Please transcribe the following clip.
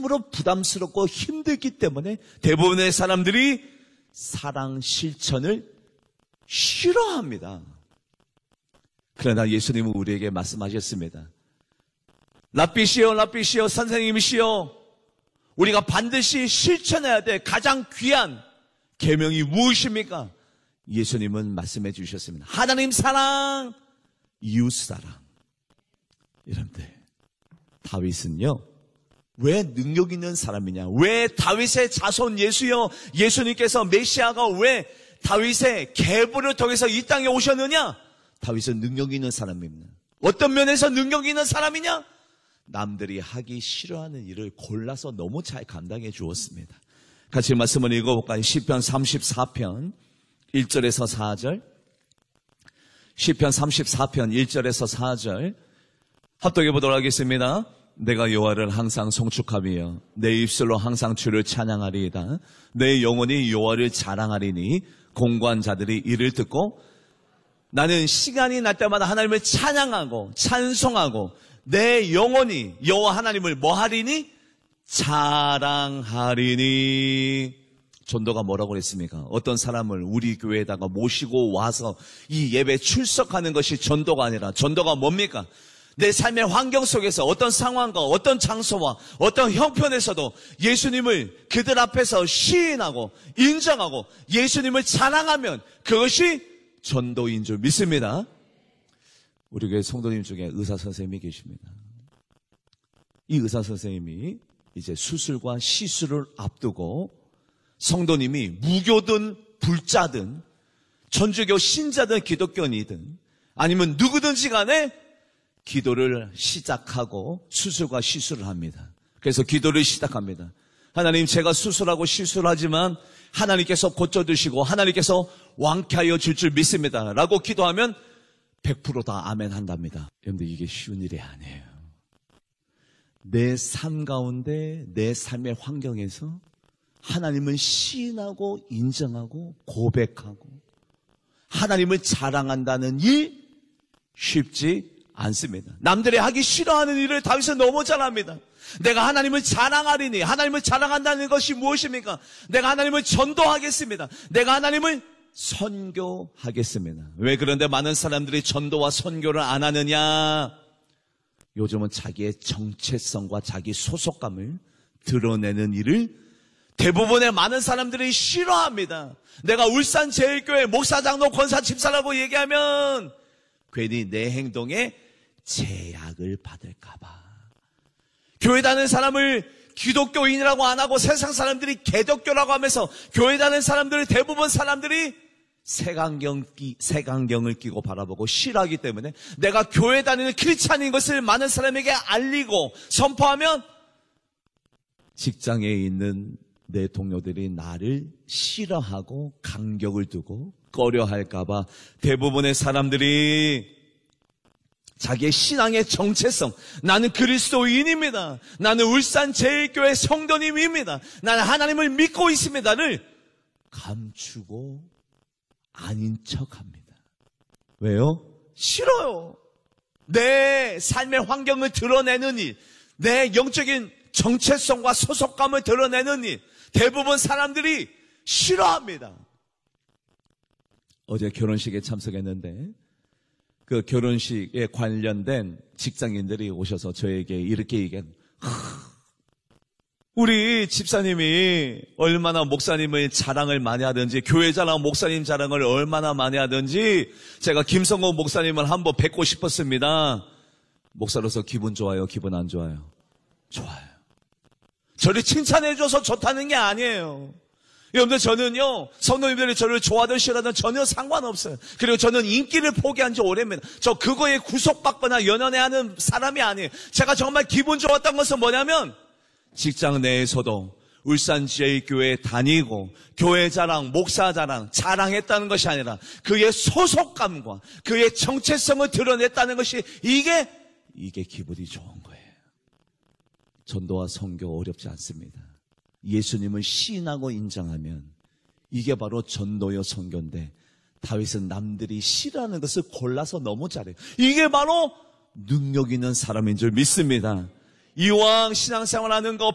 참으로 부담스럽고 힘들기 때문에 대부분의 사람들이 사랑 실천을 싫어합니다. 그러나 예수님은 우리에게 말씀하셨습니다. 랍비시여, 랍비시여, 선생님이시여, 우리가 반드시 실천해야 될 가장 귀한 계명이 무엇입니까? 예수님은 말씀해 주셨습니다. 하나님 사랑, 이웃 사랑. 여러분들, 다윗은요, 왜 능력 있는 사람이냐? 왜 다윗의 자손 예수님께서 메시아가 왜 다윗의 계보를 통해서 이 땅에 오셨느냐? 다윗은 능력 있는 사람입니다. 어떤 면에서 능력 있는 사람이냐? 남들이 하기 싫어하는 일을 골라서 너무 잘 감당해 주었습니다. 같이 말씀을 읽어볼까요? 시편 34편 1절에서 4절. 시편 34편 1절에서 4절. 합독해 보도록 하겠습니다. 내가 여호와를 항상 송축하며 내 입술로 항상 주를 찬양하리이다. 내 영혼이 여호와를 자랑하리니 공고한 자들이 이를 듣고 나는 시간이 날 때마다 하나님을 찬양하고 찬송하고 내 영혼이 여호와 하나님을 뭐 하리니? 자랑하리니. 전도가 뭐라고 그랬습니까? 어떤 사람을 우리 교회에다가 모시고 와서 이 예배 출석하는 것이 전도가 아니라, 전도가 뭡니까? 내 삶의 환경 속에서 어떤 상황과 어떤 장소와 어떤 형편에서도 예수님을 그들 앞에서 시인하고 인정하고 예수님을 자랑하면 그것이 전도인 줄 믿습니다. 우리 교회 성도님 중에 의사 선생님이 계십니다. 이 의사 선생님이 이제 수술과 시술을 앞두고 성도님이 무교든 불자든 천주교 신자든 기독교인이든 아니면 누구든지 간에 기도를 시작하고 수술과 시술을 합니다. 그래서 기도를 시작합니다. 하나님, 제가 수술하고 시술하지만 하나님께서 고쳐주시고 하나님께서 완쾌하여 줄 줄 믿습니다 라고 기도하면 100% 다 아멘 한답니다. 여러분들, 이게 쉬운 일이 아니에요. 내 삶 가운데 내 삶의 환경에서 하나님을 시인하고 인정하고 고백하고 하나님을 자랑한다는 일 쉽지 않습니다. 남들이 하기 싫어하는 일을 다윗은 너무 잘합니다. 내가 하나님을 자랑하리니, 하나님을 자랑한다는 것이 무엇입니까? 내가 하나님을 전도하겠습니다. 내가 하나님을 선교하겠습니다. 왜 그런데 많은 사람들이 전도와 선교를 안 하느냐? 요즘은 자기의 정체성과 자기 소속감을 드러내는 일을 대부분의 많은 사람들이 싫어합니다. 내가 울산제일교회 목사장로 권사 집사라고 얘기하면 괜히 내 행동에 제약을 받을까봐. 교회 다니는 사람을 기독교인이라고 안 하고 세상 사람들이 개독교라고 하면서 교회 다니는 사람들이 대부분 사람들이 색안경을 끼고 바라보고 싫어하기 때문에 내가 교회 다니는 크리스찬인 것을 많은 사람에게 알리고 선포하면 직장에 있는 내 동료들이 나를 싫어하고 간격을 두고 꺼려할까봐 대부분의 사람들이 자기의 신앙의 정체성, 나는 그리스도인입니다, 나는 울산제일교회 성도님입니다, 나는 하나님을 믿고 있습니다를 감추고 아닌 척합니다. 왜요? 싫어요. 내 삶의 환경을 드러내는 일, 내 영적인 정체성과 소속감을 드러내는 일, 대부분 사람들이 싫어합니다. 어제 결혼식에 참석했는데 그 결혼식에 관련된 직장인들이 오셔서 저에게 이렇게 얘기한, 우리 집사님이 얼마나 목사님의 자랑을 많이 하든지, 교회 자랑, 목사님 자랑을 얼마나 많이 하든지 제가 김성호 목사님을 한번 뵙고 싶었습니다. 목사로서 기분 좋아요? 기분 안 좋아요? 좋아요. 저를 칭찬해줘서 좋다는 게 아니에요. 여러분들, 저는요, 성도님들이 저를 좋아하든 싫어하든 전혀 상관없어요. 그리고 저는 인기를 포기한 지 오래입니다. 저 그거에 구속받거나 연연해하는 사람이 아니에요. 제가 정말 기분 좋았던 것은 뭐냐면 직장 내에서도 울산제일교회 다니고 교회 자랑, 목사 자랑, 자랑했다는 것이 아니라 그의 소속감과 그의 정체성을 드러냈다는 것이 이게 기분이 좋은 거예요. 전도와 선교 어렵지 않습니다. 예수님을 시인하고 인정하면 이게 바로 전도요 선교인데, 다윗은 남들이 싫어하는 것을 골라서 너무 잘해요. 이게 바로 능력 있는 사람인 줄 믿습니다. 이왕 신앙생활하는 거